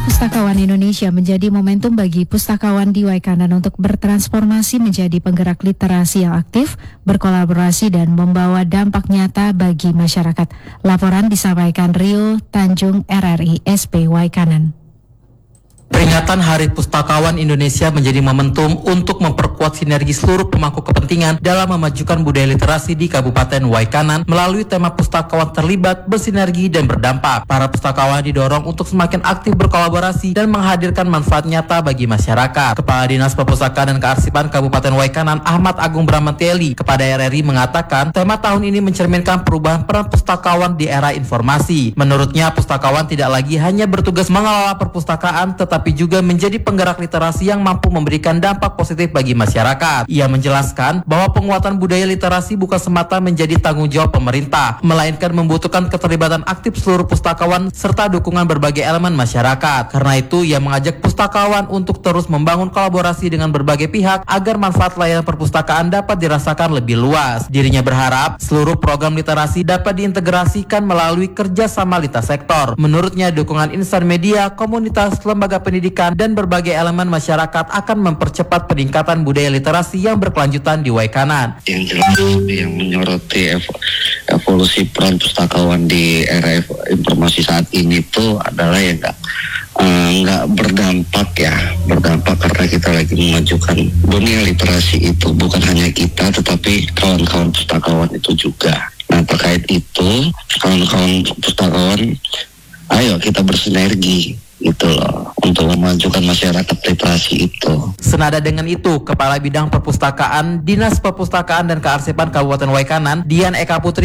Pustakawan Indonesia menjadi momentum bagi pustakawan di Waikanan untuk bertransformasi menjadi penggerak literasi yang aktif, berkolaborasi dan membawa dampak nyata bagi masyarakat. Laporan disampaikan Rio Tanjung RRI SP Waikanan. Peringatan Hari Pustakawan Indonesia menjadi momentum untuk memperkuat sinergi seluruh pemangku kepentingan dalam memajukan budaya literasi di Kabupaten Waikanan melalui tema pustakawan terlibat, bersinergi, dan berdampak. Para pustakawan didorong untuk semakin aktif berkolaborasi dan menghadirkan manfaat nyata bagi masyarakat. Kepala Dinas Perpustakaan dan Kearsipan Kabupaten Waikanan Ahmad Agung Bramanteli kepada RRI mengatakan tema tahun ini mencerminkan perubahan peran pustakawan di era informasi. Menurutnya, pustakawan tidak lagi hanya bertugas mengelola perpustakaan, tetapi juga menjadi penggerak literasi yang mampu memberikan dampak positif bagi masyarakat. Ia menjelaskan bahwa penguatan budaya literasi bukan semata menjadi tanggung jawab pemerintah, melainkan membutuhkan keterlibatan aktif seluruh pustakawan serta dukungan berbagai elemen masyarakat. Karena itu, ia mengajak pustakawan untuk terus membangun kolaborasi dengan berbagai pihak agar manfaat layanan perpustakaan dapat dirasakan lebih luas. Dirinya berharap seluruh program literasi dapat diintegrasikan melalui kerjasama lintas sektor. Menurutnya, dukungan insan media, komunitas, lembaga pendidikan, dan berbagai elemen masyarakat akan mempercepat peningkatan budaya literasi yang berkelanjutan di Waikanan. Yang jelas yang menyoroti evolusi peran pustakawan di era informasi saat ini itu adalah yang nggak berdampak karena kita lagi memajukan dunia literasi itu bukan hanya kita tetapi kawan-kawan pustakawan itu juga. Nah, terkait itu kawan-kawan pustakawan, ayo kita bersinergi gitu loh untuk memajukan masyarakat literasi itu. Senada dengan itu, Kepala Bidang Perpustakaan Dinas Perpustakaan dan Kearsipan Kabupaten Waikanan Dian Eka Putri